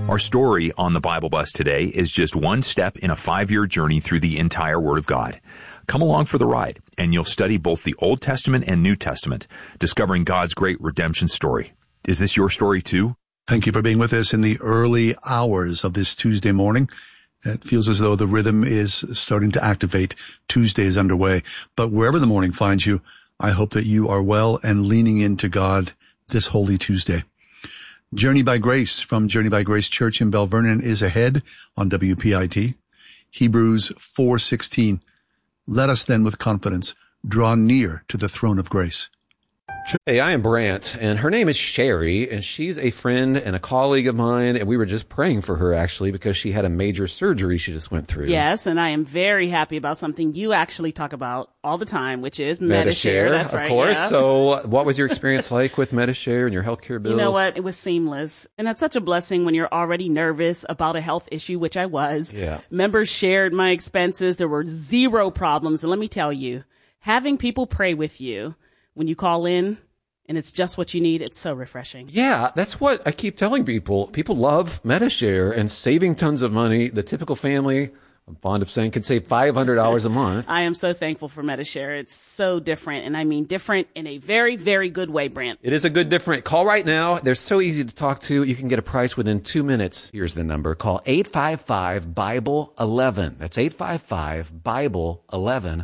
Our story on the Bible Bus today is just one step in a 5-year journey through the entire Word of God. Come along for the ride, and you'll study both the Old Testament and New Testament, discovering God's great redemption story. Is this your story too? Thank you for being with us in the early hours of this Tuesday morning. It feels as though the rhythm is starting to activate. Tuesday is underway. But wherever the morning finds you, I hope that you are well and leaning into God this Holy Tuesday. Journey by Grace from Journey by Grace Church in Bell Vernon is ahead on WPIT. Hebrews 4:16. Let us then with confidence draw near to the throne of grace. Hey, I am Brant, and her name is Sherry, and she's a friend and a colleague of mine, and we were just praying for her, actually, because she had a major surgery she just went through. Yes, and I am very happy about something you actually talk about all the time, which is Medi-Share. That's right, of course. Yeah. So what was your experience like with Medi-Share and your healthcare bills? You know what? It was seamless, and that's such a blessing when you're already nervous about a health issue, which I was. Yeah. Members shared my expenses. There were zero problems, and let me tell you, having people pray with you when you call in, and it's just what you need, it's so refreshing. Yeah, that's what I keep telling people. People love Medi-Share and saving tons of money. The typical family, I'm fond of saying, can save $500 a month. I am so thankful for Medi-Share. It's so different, and I mean different in a very, very good way, Brant. It is a good different. Call right now. They're so easy to talk to. You can get a price within 2 minutes. Here's the number. Call 855-BIBLE-11. That's 855-BIBLE-11.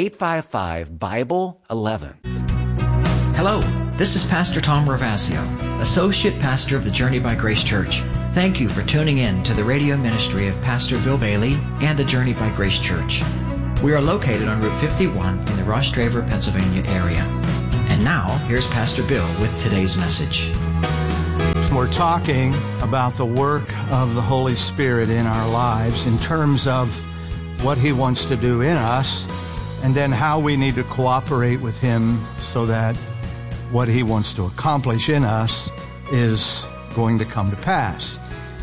855-BIBLE-11. Hello, this is Pastor Tom Ravasio, Associate Pastor of the Journey by Grace Church. Thank you for tuning in to the radio ministry of Pastor Bill Bailey and the Journey by Grace Church. We are located on Route 51 in the Ross Draver, Pennsylvania area. And now, here's Pastor Bill with today's message. We're talking about the work of the Holy Spirit in our lives in terms of what He wants to do in us, and then how we need to cooperate with Him so that what He wants to accomplish in us is going to come to pass.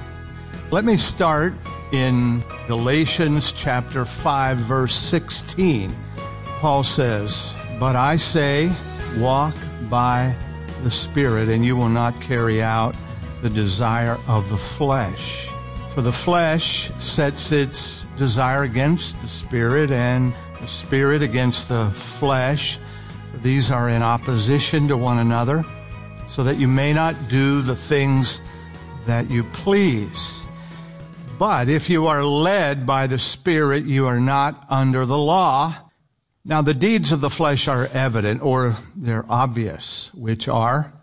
Let me start in Galatians chapter 5, verse 16. Paul says, "But I say, walk by the Spirit, and you will not carry out the desire of the flesh. For the flesh sets its desire against the Spirit, and the Spirit against the flesh. These are in opposition to one another, so that you may not do the things that you please. But if you are led by the Spirit, you are not under the law. Now the deeds of the flesh are evident, or they're obvious, which are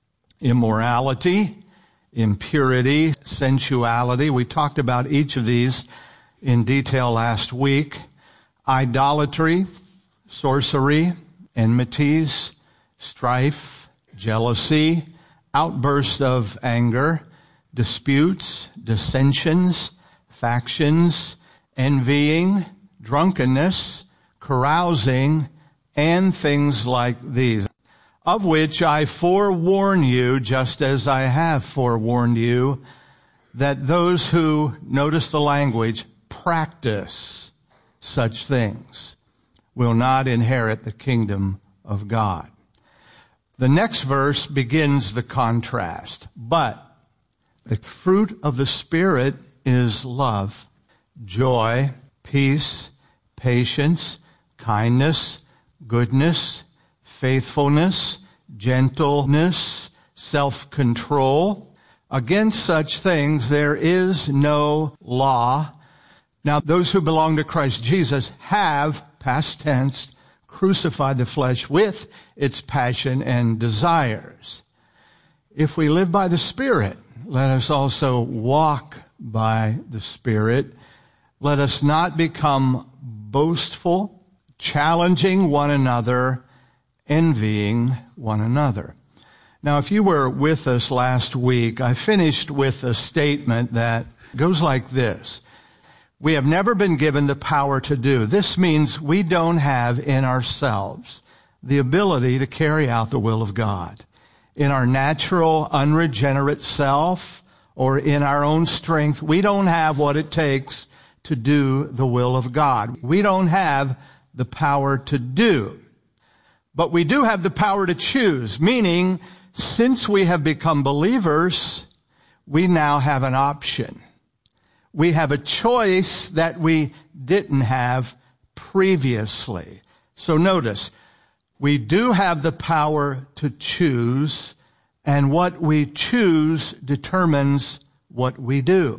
immorality, impurity, sensuality. We talked about each of these in detail last week. Idolatry, sorcery, enmities, strife, jealousy, outbursts of anger, disputes, dissensions, factions, envying, drunkenness, carousing, and things like these, of which I forewarn you, just as I have forewarned you, that those who, notice the language, practice such things will not inherit the kingdom of God." The next verse begins the contrast. But the fruit of the Spirit is love, joy, peace, patience, kindness, goodness, faithfulness, gentleness, self-control. Against such things there is no law. Now, those who belong to Christ Jesus have, past tense, crucified the flesh with its passion and desires. If we live by the Spirit, let us also walk by the Spirit. Let us not become boastful, challenging one another, envying one another. Now, if you were with us last week, I finished with a statement that goes like this. We have never been given the power to do. This means we don't have in ourselves the ability to carry out the will of God. In our natural, unregenerate self or in our own strength, we don't have what it takes to do the will of God. We don't have the power to do. But we do have the power to choose, meaning since we have become believers, we now have an option. We have a choice that we didn't have previously. So notice, we do have the power to choose, and what we choose determines what we do.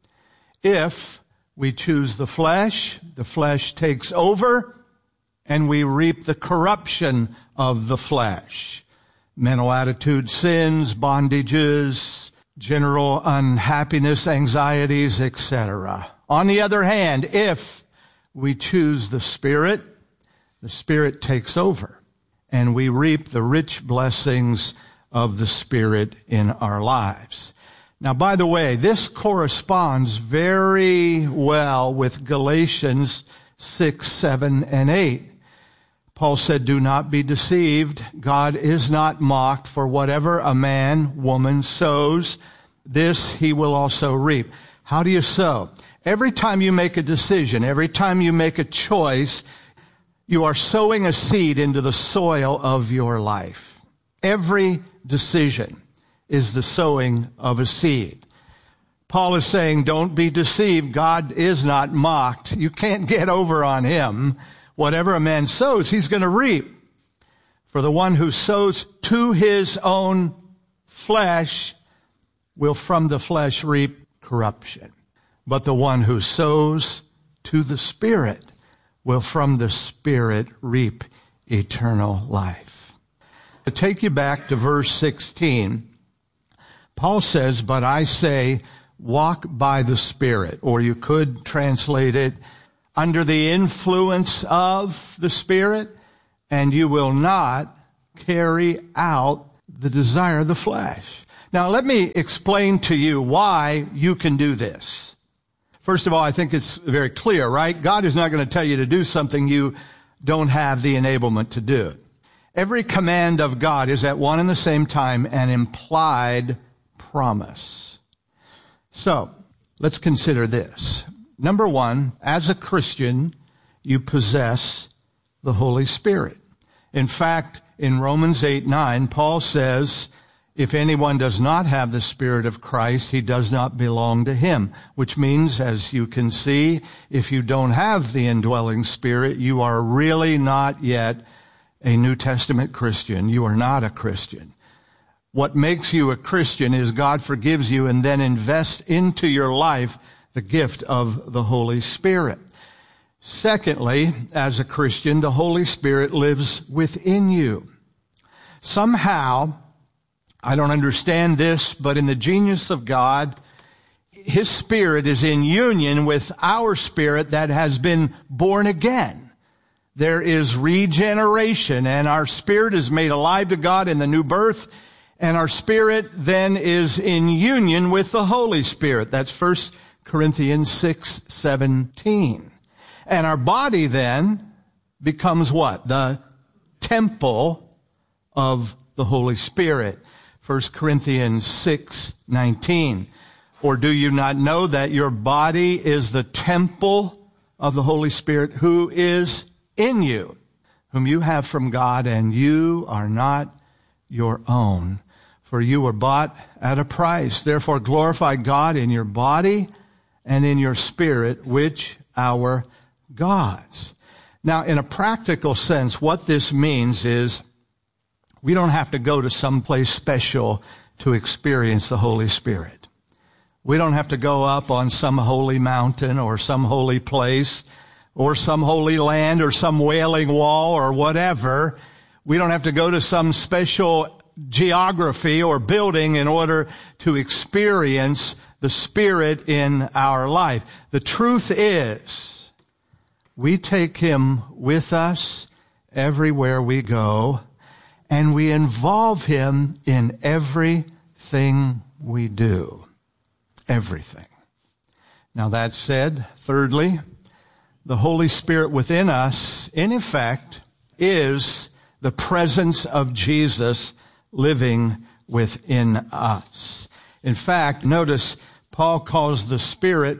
If we choose the flesh takes over, and we reap the corruption of the flesh. Mental attitude sins, bondages, general unhappiness, anxieties, etc. On the other hand, if we choose the Spirit takes over, and we reap the rich blessings of the Spirit in our lives. Now, by the way, this corresponds very well with Galatians 6, 7, and 8. Paul said, do not be deceived. God is not mocked, for whatever a man, woman sows, this he will also reap. How do you sow? Every time you make a decision, every time you make a choice, you are sowing a seed into the soil of your life. Every decision is the sowing of a seed. Paul is saying, don't be deceived. God is not mocked. You can't get over on him. Whatever a man sows, he's going to reap. For the one who sows to his own flesh will from the flesh reap corruption. But the one who sows to the Spirit will from the Spirit reap eternal life. To take you back to verse 16, Paul says, but I say, walk by the Spirit, or you could translate it, under the influence of the Spirit, and you will not carry out the desire of the flesh. Now, let me explain to you why you can do this. First of all, I think it's very clear, right? God is not going to tell you to do something you don't have the enablement to do. Every command of God is at one and the same time an implied promise. So, let's consider this. Number one, as a Christian, you possess the Holy Spirit. In fact, in Romans 8:9, Paul says, if anyone does not have the Spirit of Christ, he does not belong to him. Which means, as you can see, if you don't have the indwelling Spirit, you are really not yet a New Testament Christian. You are not a Christian. What makes you a Christian is God forgives you and then invests into your life the gift of the Holy Spirit. Secondly, as a Christian, the Holy Spirit lives within you. Somehow, I don't understand this, but in the genius of God, His Spirit is in union with our spirit that has been born again. There is regeneration, and our spirit is made alive to God in the new birth, and our spirit then is in union with the Holy Spirit. That's 1 Corinthians 6:17. And our body then becomes what? The temple of the Holy Spirit. 1 Corinthians 6:19. Or do you not know that your body is the temple of the Holy Spirit who is in you, whom you have from God, and you are not your own, for you were bought at a price. Therefore glorify God in your body and in your spirit, which are God's. Now, in a practical sense, what this means is we don't have to go to some place special to experience the Holy Spirit. We don't have to go up on some holy mountain or some holy place or some holy land or some wailing wall or whatever. We don't have to go to some special geography or building in order to experience the Spirit in our life. The truth is, we take Him with us everywhere we go, and we involve Him in everything we do. Everything. Now that said, thirdly, the Holy Spirit within us, in effect, is the presence of Jesus living within us. In fact, notice Paul calls the Spirit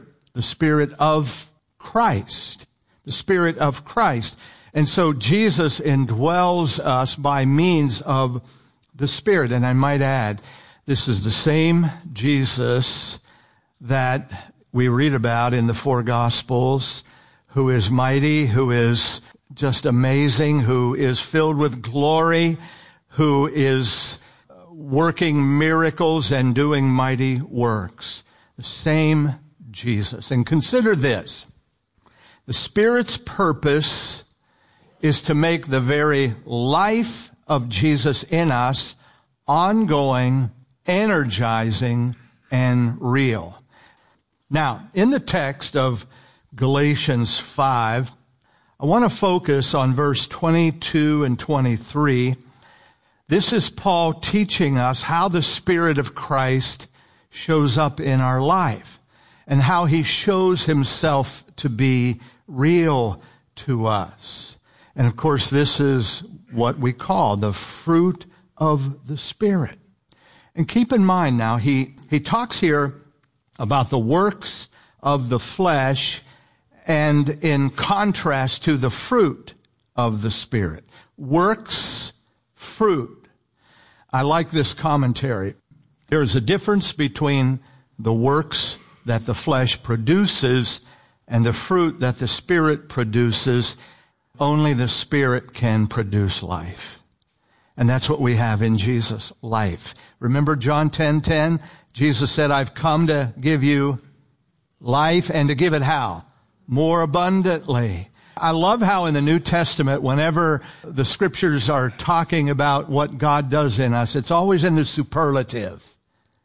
of Christ. The Spirit of Christ. And so Jesus indwells us by means of the Spirit. And I might add This is the same Jesus that we read about in the four Gospels, who is mighty, who is just amazing, who is filled with glory, who is working miracles and doing mighty works. The same Jesus. And consider this. The Spirit's purpose is to make the very life of Jesus in us ongoing, energizing, and real. Now, in the text of Galatians 5, I want to focus on verse 22 and 23. This is Paul teaching us how the Spirit of Christ shows up in our life and how he shows himself to be real to us. And of course, this is what we call the fruit of the Spirit. And keep in mind now, he talks here about the works of the flesh and in contrast to the fruit of the Spirit. Works, fruit. I like this commentary. There is a difference between the works that the flesh produces and the fruit that the Spirit produces. Only the Spirit can produce life. And that's what we have in Jesus, life. Remember John 10:10? Jesus said, I've come to give you life and to give it how? More abundantly. I love how in the New Testament, whenever the scriptures are talking about what God does in us, it's always in the superlative.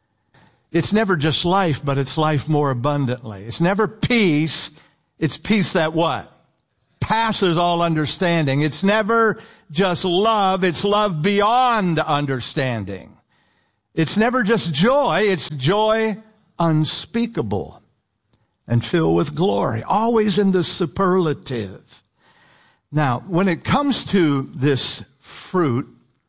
It's never just life, but it's life more abundantly. It's never peace. It's peace that what? Passes all understanding. It's never just love. It's love beyond understanding. It's never just joy. It's joy unspeakable and filled with glory. Always in the superlative. Now, when it comes to this fruit,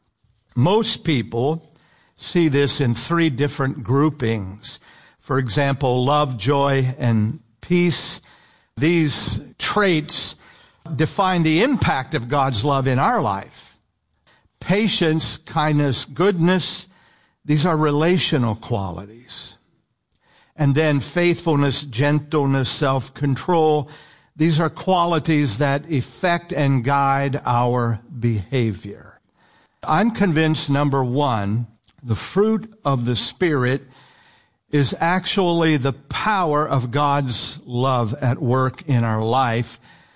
most people see this in three different groupings. For example, love, joy, and peace. These traits define the impact of God's love in our life. Patience, kindness, goodness, these are relational qualities. And then faithfulness, gentleness, self-control, these are qualities that affect and guide our behavior. I'm convinced, number one, the fruit of the Spirit is actually the power of God's love at work in our life.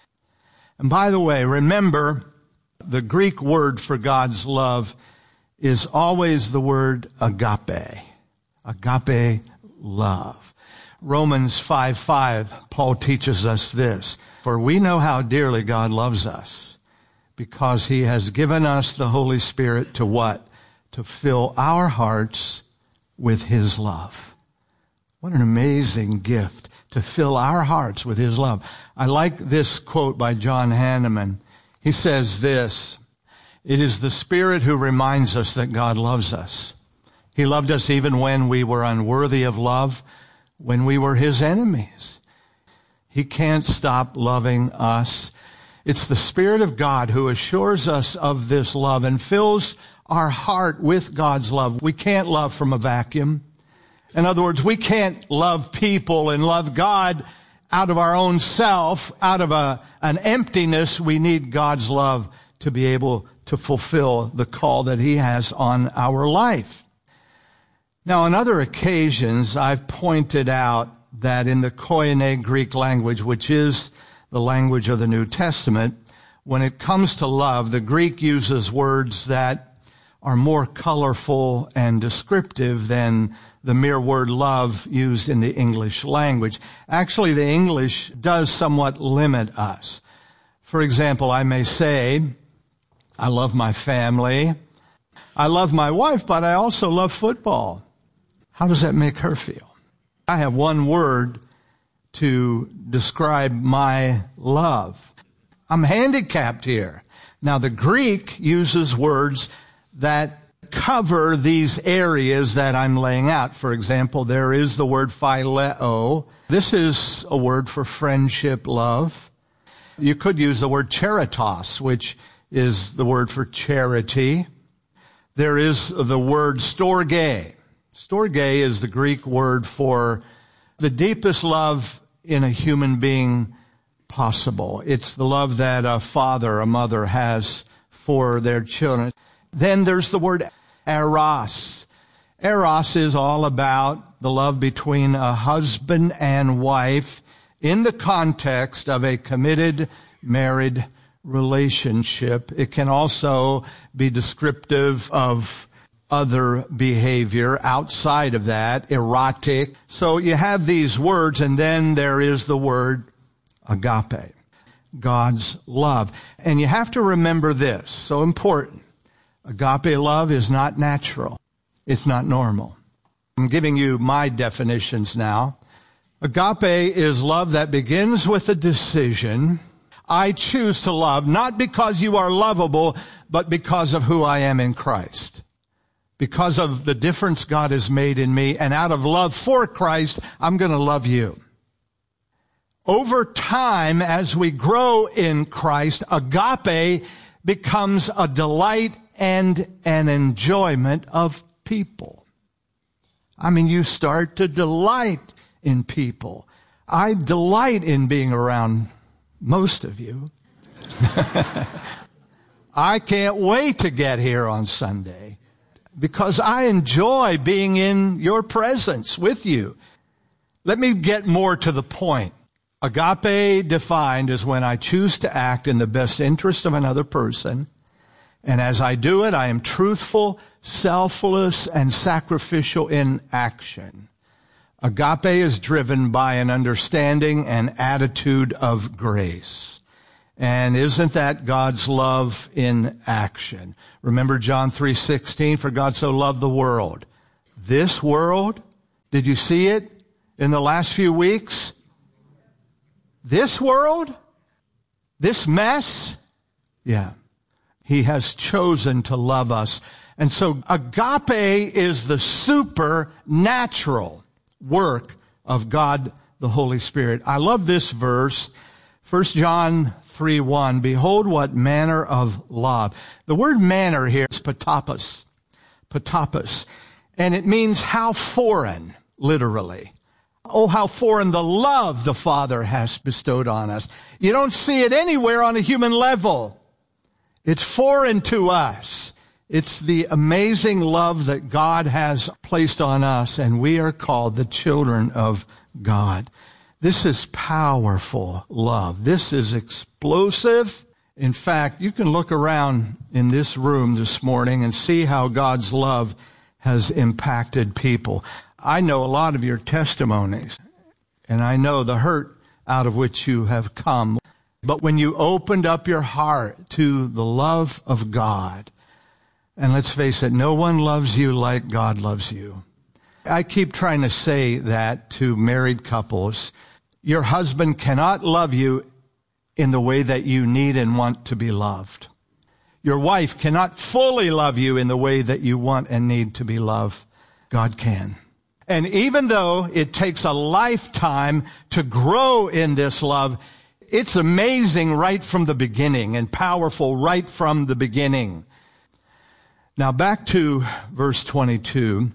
And by the way, remember, the Greek word for God's love is always the word agape. Agape love. Romans 5:5, Paul teaches us this. For we know how dearly God loves us because he has given us the Holy Spirit to what? To fill our hearts with his love. What an amazing gift to fill our hearts with his love. I like this quote by John Hanneman. He says this, it is the Spirit who reminds us that God loves us. He loved us even when we were unworthy of love, when we were his enemies. He can't stop loving us. It's the Spirit of God who assures us of this love and fills our heart with God's love. We can't love from a vacuum. In other words, we can't love people and love God out of our own self, out of an emptiness. We need God's love to be able to fulfill the call that he has on our life. Now, on other occasions, I've pointed out that in the Koine Greek language, which is the language of the New Testament, when it comes to love, the Greek uses words that are more colorful and descriptive than the mere word love used in the English language. Actually, the English does somewhat limit us. For example, I may say, I love my family. I love my wife, but I also love football. How does that make her feel? I have one word to describe my love. I'm handicapped here. Now, the Greek uses words that cover these areas that I'm laying out. For example, there is the word phileo. This is a word for friendship, love. You could use the word charitas, which is the word for charity. There is the word storge. Storge is the Greek word for the deepest love in a human being possible. It's the love that a father, a mother has for their children. Then there's the word eros. Eros is all about the love between a husband and wife in the context of a committed married relationship. It can also be descriptive of other behavior outside of that, erotic. So you have these words, and then there is the word agape, God's love. And you have to remember this, so important. Agape love is not natural. It's not normal. I'm giving you my definitions now. Agape is love that begins with a decision. I choose to love, not because you are lovable, but because of who I am in Christ. Because of the difference God has made in me, and out of love for Christ, I'm going to love you. Over time, as we grow in Christ, agape becomes a delight and an enjoyment of people. I mean, you start to delight in people. I delight in being around most of you. I can't wait to get here on Sunday because I enjoy being in your presence with you. Let me get more to the point. Agape defined as when I choose to act in the best interest of another person, and as I do it, I am truthful, selfless, and sacrificial in action. Agape is driven by an understanding and attitude of grace. And isn't that God's love in action? Remember John 3:16, for God so loved the world. This world, did you see it in the last few weeks? This world? This mess? Yeah. He has chosen to love us. And so agape is the supernatural work of God, the Holy Spirit. I love this verse, 1 John 3:1. Behold what manner of love. The word manner here is patapos. Patapos. And it means how foreign, literally. Oh, how foreign the love the Father has bestowed on us. You don't see it anywhere on a human level. It's foreign to us. It's the amazing love that God has placed on us, and we are called the children of God. This is powerful love. This is explosive. In fact, you can look around in this room this morning and see how God's love has impacted people. I know a lot of your testimonies, and I know the hurt out of which you have come. But when you opened up your heart to the love of God, and let's face it, no one loves you like God loves you. I keep trying to say that to married couples. Your husband cannot love you in the way that you need and want to be loved. Your wife cannot fully love you in the way that you want and need to be loved. God can. And even though it takes a lifetime to grow in this love, it's amazing right from the beginning and powerful right from the beginning. Now back to verse 22.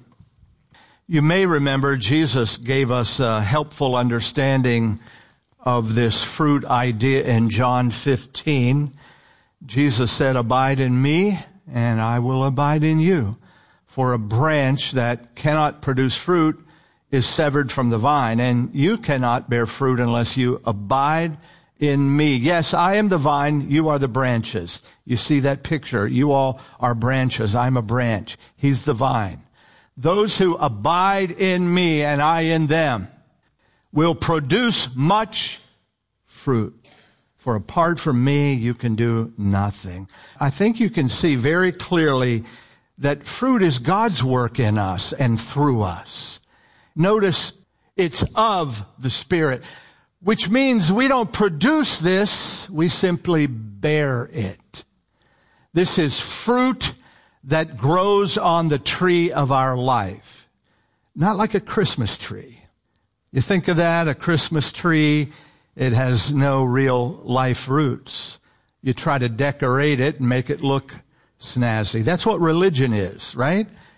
You may remember Jesus gave us a helpful understanding of this fruit idea in John 15. Jesus said, abide in me and I will abide in you. For a branch that cannot produce fruit is severed from the vine, and you cannot bear fruit unless you abide in me. Yes, I am the vine, you are the branches. You see that picture? You all are branches. I'm a branch. He's the vine. Those who abide in me and I in them will produce much fruit. For apart from me, you can do nothing. I think you can see very clearly that fruit is God's work in us and through us. Notice it's of the Spirit, which means we don't produce this, we simply bear it. This is fruit that grows on the tree of our life, not like a Christmas tree. You think of that, a Christmas tree, it has no real life roots. You try to decorate it and make it look snazzy. That's what religion is, right?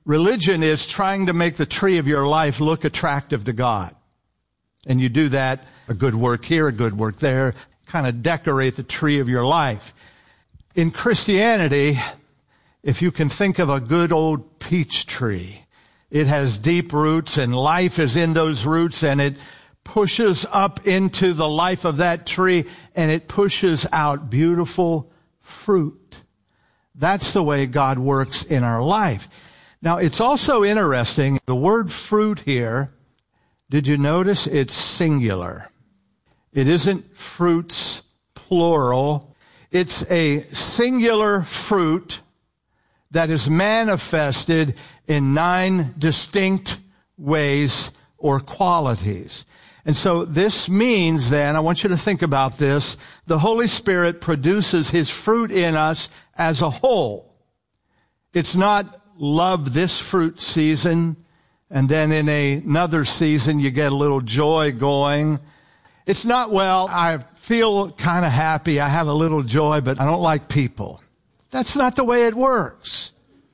Religion is trying to make the tree of your life look attractive to God. And you do that, a good work here, a good work there, kind of decorate the tree of your life. In Christianity, if you can think of a good old peach tree, it has deep roots and life is in those roots, and it pushes up into the life of that tree, and it pushes out beautiful fruit. That's the way God works in our life. Now, it's also interesting, the word fruit here, did you notice it's singular? It isn't fruits, plural. It's a singular fruit that is manifested in 9 distinct ways or qualities. And so this means then, I want you to think about this, the Holy Spirit produces His fruit in us as a whole. It's not love this fruit season, and then in another season you get a little joy going. It's not, well, I feel kind of happy, I have a little joy, but I don't like people. That's not the way it works.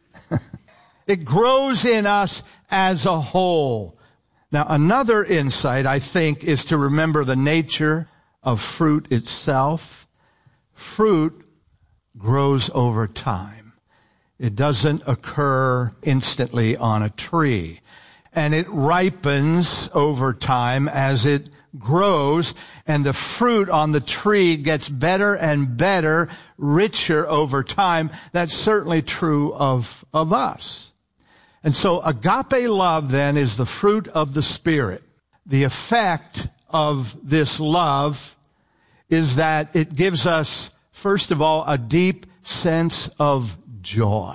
It grows in us as a whole. Now, another insight, I think, is to remember the nature of fruit itself. Fruit grows over time. It doesn't occur instantly on a tree. And it ripens over time as it grows, and the fruit on the tree gets better and better, richer over time. That's certainly true of us. And so agape love then is the fruit of the Spirit. The effect of this love is that it gives us, first of all, a deep sense of joy.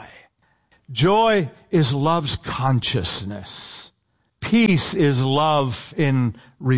Joy is love's consciousness. Peace is love in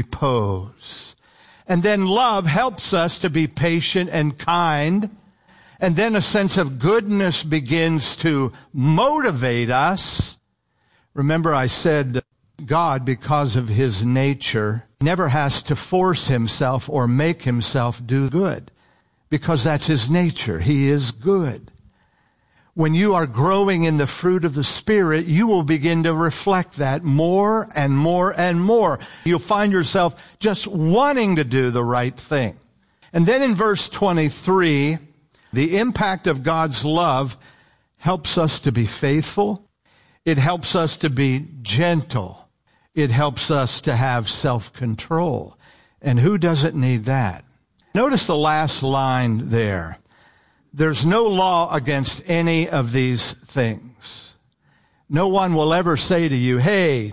repose. And then love helps us to be patient and kind. And then a sense of goodness begins to motivate us. Remember, I said God, because of His nature, never has to force Himself or make Himself do good, because that's His nature. He is good. When you are growing in the fruit of the Spirit, you will begin to reflect that more and more and more. You'll find yourself just wanting to do the right thing. And then in verse 23, the impact of God's love helps us to be faithful. It helps us to be gentle. It helps us to have self-control. And who doesn't need that? Notice the last line there. There's no law against any of these things. No one will ever say to you, hey,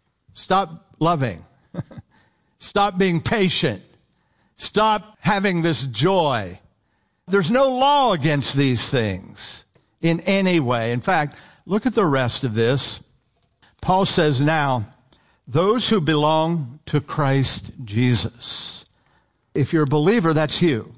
stop loving. Stop being patient. Stop having this joy. There's no law against these things in any way. In fact, look at the rest of this. Paul says, now, those who belong to Christ Jesus, if you're a believer, that's you,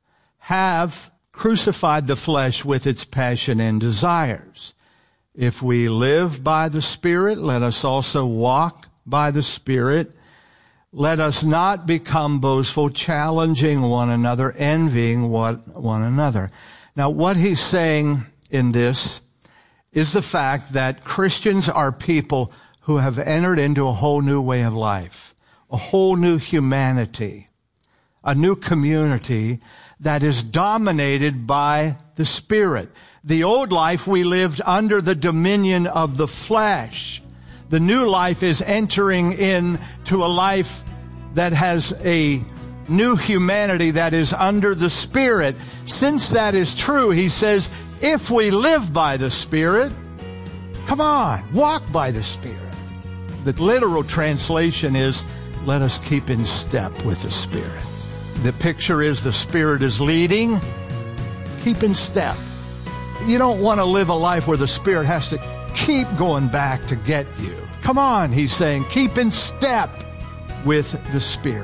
have crucified the flesh with its passion and desires. If we live by the Spirit, let us also walk by the Spirit. Let us not become boastful, challenging one another, envying one another. Now, what he's saying in this is the fact that Christians are people who have entered into a whole new way of life, a whole new humanity, a new community that is dominated by the Spirit. The old life, we lived under the dominion of the flesh. The new life is entering into a life that has a new humanity that is under the Spirit. Since that is true, he says, if we live by the Spirit, come on, walk by the Spirit. The literal translation is, let us keep in step with the Spirit. The picture is the Spirit is leading. Keep in step. You don't want to live a life where the Spirit has to keep going back to get you. Come on, he's saying, keep in step with the Spirit.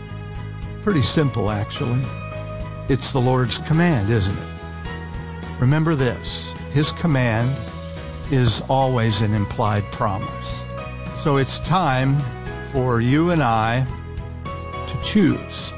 Pretty simple, actually. It's the Lord's command, isn't it? Remember this, His command is always an implied promise. So it's time for you and I to choose.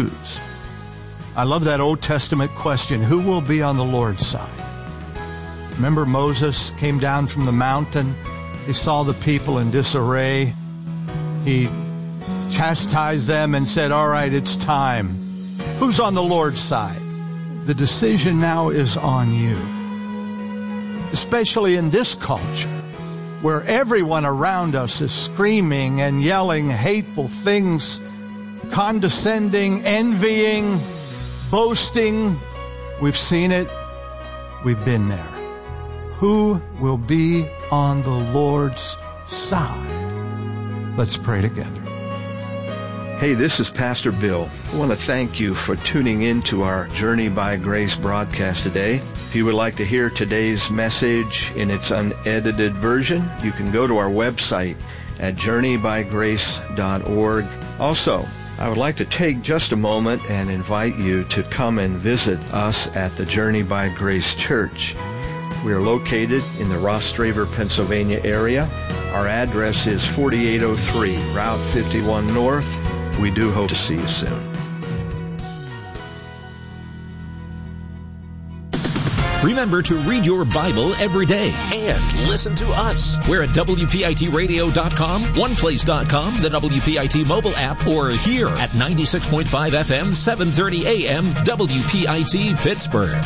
I love that Old Testament question, who will be on the Lord's side? Remember Moses came down from the mountain. He saw the people in disarray. He chastised them and said, all right, it's time. Who's on the Lord's side? The decision now is on you. Especially in this culture, where everyone around us is screaming and yelling hateful things, condescending, envying, boasting. We've seen it. We've been there. Who will be on the Lord's side? Let's pray together. Hey, this is Pastor Bill. I want to thank you for tuning in to our Journey by Grace broadcast today. If you would like to hear today's message in its unedited version, you can go to our website at journeybygrace.org. Also, I would like to take just a moment and invite you to come and visit us at the Journey by Grace Church. We are located in the Rostraver, Pennsylvania area. Our address is 4803 Route 51 North. We do hope to see you soon. Remember to read your Bible every day and listen to us. We're at WPITradio.com, OnePlace.com, the WPIT mobile app, or here at 96.5 FM, 730 AM, WPIT Pittsburgh.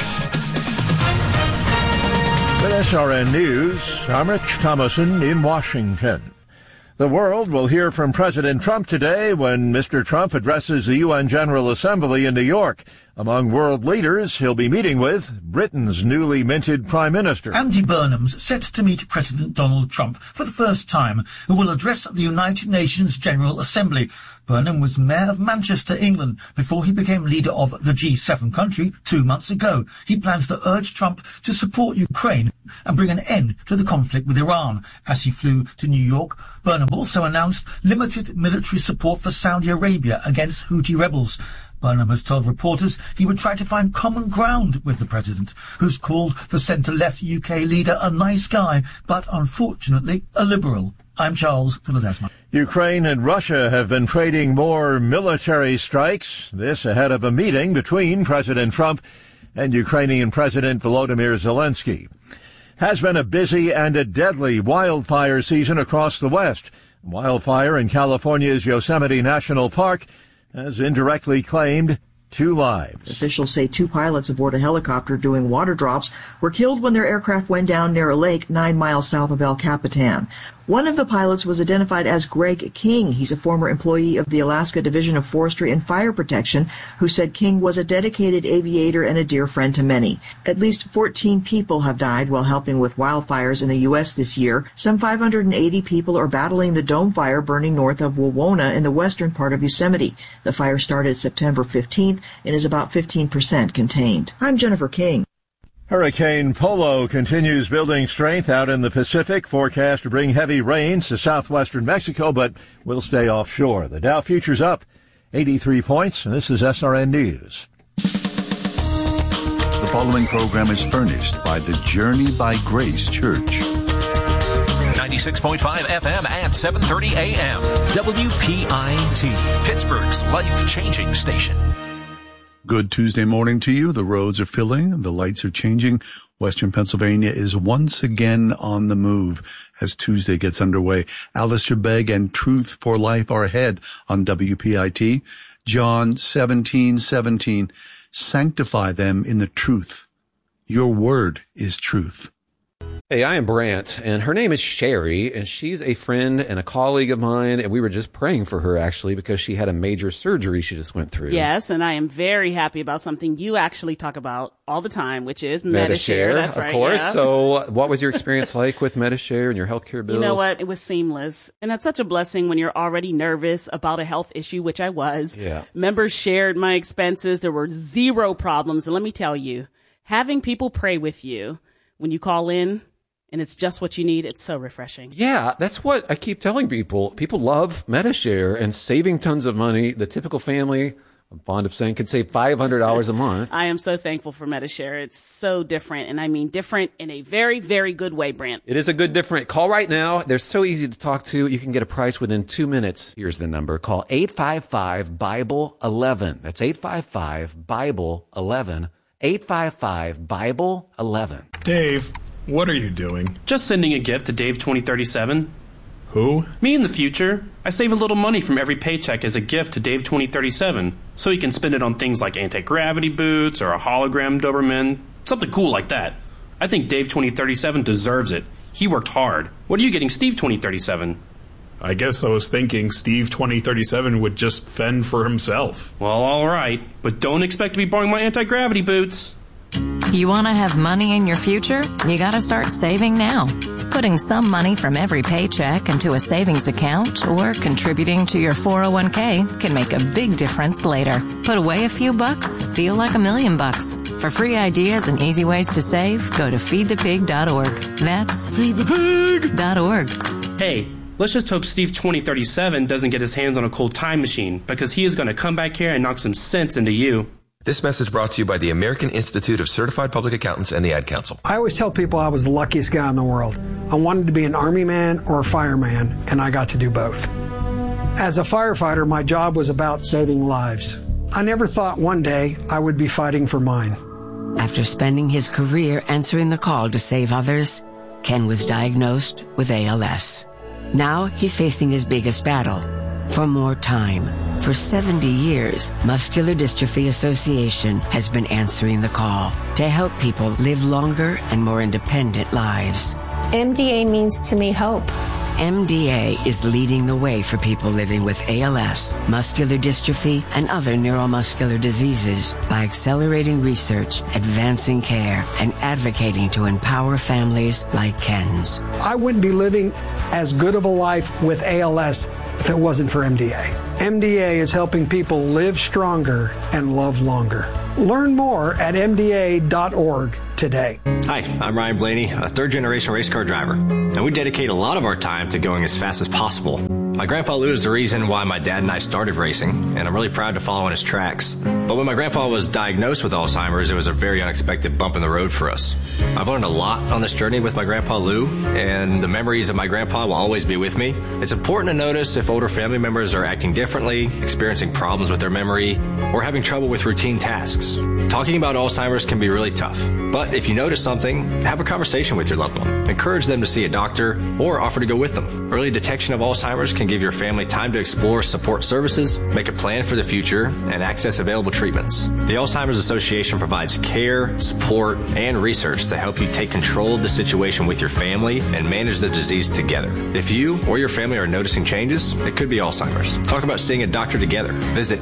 With SRN News, I'm Rich Thomason in Washington. The world will hear from President Trump today when Mr. Trump addresses the UN General Assembly in New York. Among world leaders, he'll be meeting with Britain's newly minted Prime Minister. Andy Burnham's set to meet President Donald Trump for the first time, who will address the United Nations General Assembly. Burnham was Mayor of Manchester, England, before he became leader of the G7 country 2 months ago. He plans to urge Trump to support Ukraine and bring an end to the conflict with Iran. As he flew to New York, Burnham also announced limited military support for Saudi Arabia against Houthi rebels. Burnham has told reporters he would try to find common ground with the president, who's called the centre-left UK leader a nice guy, but unfortunately a liberal. I'm Charles Philadesma. Ukraine and Russia have been trading more military strikes, this ahead of a meeting between President Trump and Ukrainian President Volodymyr Zelensky. Has been a busy and a deadly wildfire season across the West. Wildfire in California's Yosemite National Park has indirectly claimed 2 lives. Officials say 2 pilots aboard a helicopter doing water drops were killed when their aircraft went down near a lake 9 miles south of El Capitan. One of the pilots was identified as Greg King. He's a former employee of the Alaska Division of Forestry and Fire Protection who said King was a dedicated aviator and a dear friend to many. At least 14 people have died while helping with wildfires in the U.S. this year. Some 580 people are battling the dome fire burning north of Wawona in the western part of Yosemite. The fire started September 15th and is about 15% contained. I'm Jennifer King. Hurricane Polo continues building strength out in the Pacific, forecast to bring heavy rains to southwestern Mexico, but will stay offshore. The Dow futures up 83 points, and this is SRN News. The following program is furnished by the Journey by Grace Church. 96.5 FM at 730 AM, WPIT, Pittsburgh's life-changing station. Good Tuesday morning to you. The roads are filling. The lights are changing. Western Pennsylvania is once again on the move as Tuesday gets underway. Alistair Begg and Truth for Life are ahead on WPIT. John 17:17. Sanctify them in the truth. Your word is truth. Hey, I am Brant, and her name is Sherry, and she's a friend and a colleague of mine, and we were just praying for her, actually, because she had a major surgery she just went through. Yes, and I am very happy about something you actually talk about all the time, which is Medi-Share. That's right, of course. Yeah. So what was your experience like with Medi-Share and your healthcare bills? You know what? It was seamless. And that's such a blessing when you're already nervous about a health issue, which I was. Yeah. Members shared my expenses. There were 0 problems. And let me tell you, having people pray with you when you call in, and it's just what you need, it's so refreshing. Yeah, that's what I keep telling people. People love Medi-Share and saving tons of money. The typical family, I'm fond of saying, could save $500 a month. I am so thankful for Medi-Share. It's so different, and I mean different in a very, very good way, Brant. It is a good different. Call right now. They're so easy to talk to. You can get a price within 2 minutes. Here's the number. Call 855-BIBLE-11. That's 855-BIBLE-11. 855-BIBLE-11. Dave, What are you doing? Just sending a gift to Dave 2037. Who? Me in the future. I save a little money from every paycheck as a gift to Dave 2037, so he can spend it on things like anti-gravity boots or a hologram Doberman, something cool like that. I think Dave 2037 deserves it. He worked hard. What are you getting Steve 2037? I guess I was thinking Steve 2037 would just fend for himself. Well, all right, but don't expect to be borrowing my anti-gravity boots. You want to have money in your future? You got to start saving now. Putting some money from every paycheck into a savings account or contributing to your 401k can make a big difference later. Put away a few bucks, feel like $1 million. For free ideas and easy ways to save, go to feedthepig.org. That's feedthepig.org. Hey, let's just hope Steve 2037 doesn't get his hands on a cold time machine, because he is going to come back here and knock some sense into you. This message brought to you by the American Institute of Certified Public Accountants and the Ad Council. I always tell people I was the luckiest guy in the world. I wanted to be an Army man or a fireman, and I got to do both. As a firefighter, my job was about saving lives. I never thought one day I would be fighting for mine. After spending his career answering the call to save others, Ken was diagnosed with ALS. Now he's facing his biggest battle, for more time. For 70 years, Muscular Dystrophy Association has been answering the call to help people live longer and more independent lives. MDA means to me hope. MDA is leading the way for people living with ALS, muscular dystrophy, and other neuromuscular diseases by accelerating research, advancing care, and advocating to empower families like Ken's. I wouldn't be living as good of a life with ALS if it wasn't for MDA. MDA is helping people live stronger and love longer. Learn more at MDA.org today. Hi, I'm Ryan Blaney, a third-generation race car driver, and we dedicate a lot of our time to going as fast as possible. My grandpa Lou is the reason why my dad and I started racing, and I'm really proud to follow in his tracks. But when my grandpa was diagnosed with Alzheimer's, it was a very unexpected bump in the road for us. I've learned a lot on this journey with my grandpa Lou, and the memories of my grandpa will always be with me. It's important to notice if older family members are acting differently, experiencing problems with their memory, or having trouble with routine tasks. Talking about Alzheimer's can be really tough, but if you notice something, have a conversation with your loved one. Encourage them to see a doctor or offer to go with them. Early detection of Alzheimer's can give your family time to explore support services, make a plan for the future, and access available treatments. The Alzheimer's Association provides care, support, and research to help you take control of the situation with your family and manage the disease together. If you or your family are noticing changes, it could be Alzheimer's. Talk about seeing a doctor together. Visit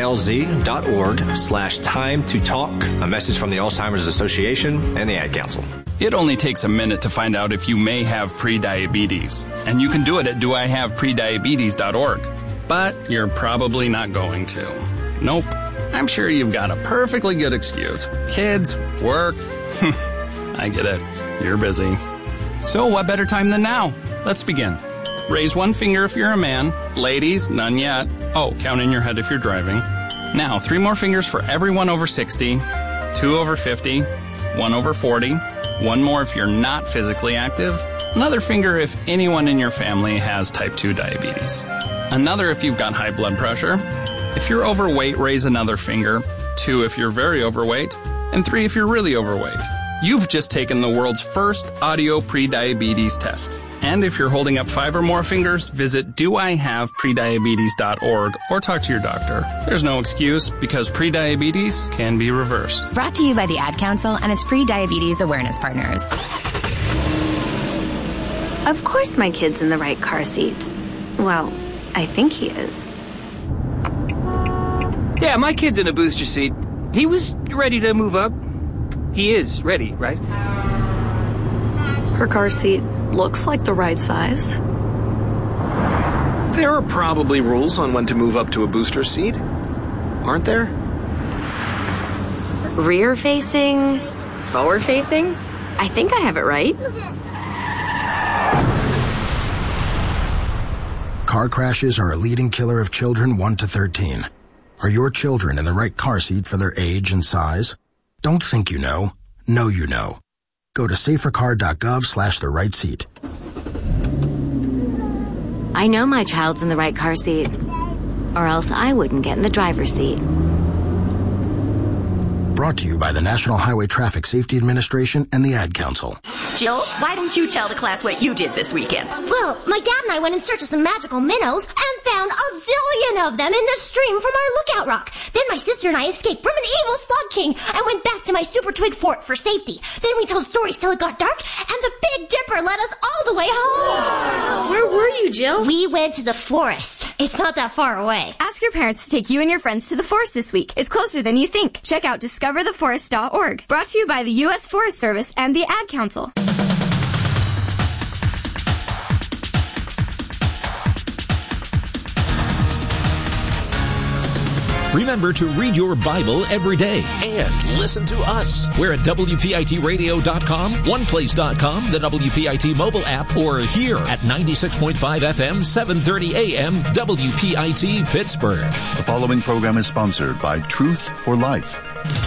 alz.org/time to talk. A message from the Alzheimer's Association and the Ad Council. It only takes a minute to find out if you may have prediabetes, and you can do it at doihaveprediabetes.org. But you're probably not going to. Nope. I'm sure you've got a perfectly good excuse. Kids, work. I get it. You're busy. So what better time than now? Let's begin. Raise one finger if you're a man. Ladies, none yet. Oh, count in your head if you're driving. Now, 3 more fingers for everyone over 60, 2 over 50, 1 over 40, 1 more if you're not physically active, another finger if anyone in your family has type 2 diabetes, another if you've got high blood pressure. If you're overweight, raise another finger, 2 if you're very overweight, and 3 if you're really overweight. You've just taken the world's first audio prediabetes test. And if you're holding up 5 or more fingers, visit doihaveprediabetes.org or talk to your doctor. There's no excuse, because prediabetes can be reversed. Brought to you by the Ad Council and its pre-diabetes awareness partners. Of course my kid's in the right car seat. Well, I think he is. Yeah, my kid's in a booster seat. He was ready to move up. He is ready, right? Her car seat looks like the right size. There are probably rules on when to move up to a booster seat, aren't there? Rear facing, forward facing? I think I have it right. Car crashes are a leading killer of children 1 to 13. Are your children in the right car seat for their age and size? Don't think you know. Know you know. Go to safercar.gov/the right seat. I know my child's in the right car seat, or else I wouldn't get in the driver's seat. Brought to you by the National Highway Traffic Safety Administration and the Ad Council. Jill, why don't you tell the class what you did this weekend? Well, my dad and I went in search of some magical minnows and found a zillion of them in the stream from our lookout rock. Then my sister and I escaped from an evil slug king and went back to my super twig fort for safety. Then we told stories till it got dark, and the Big Dipper led us all the way home. Wow. Where were you, Jill? We went to the forest. It's not that far away. Ask your parents to take you and your friends to the forest this week. It's closer than you think. Check out discovertheforest.org. Brought to you by the U.S. Forest Service and the Ad Council. Remember to read your Bible every day and listen to us. We're at WPITradio.com, OnePlace.com, the WPIT mobile app, or here at 96.5 FM, 730 AM, WPIT Pittsburgh. The following program is sponsored by Truth for Life.